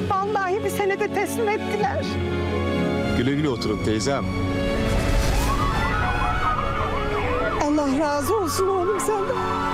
Vallahi bir senede teslim ettiler. Güle güle oturun teyzem. Allah razı olsun oğlum senden.